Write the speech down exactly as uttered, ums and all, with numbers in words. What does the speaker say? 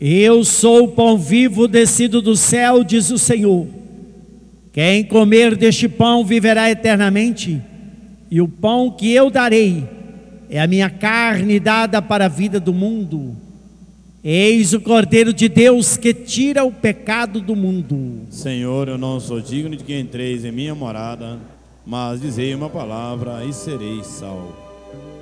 Eu sou o pão vivo descido do céu, diz o Senhor. Quem comer deste pão viverá eternamente, e o pão que eu darei é a minha carne dada para a vida do mundo. Eis o Cordeiro de Deus que tira o pecado do mundo. Senhor, eu não sou digno de que entreis em minha morada, mas dizei uma palavra e serei salvo.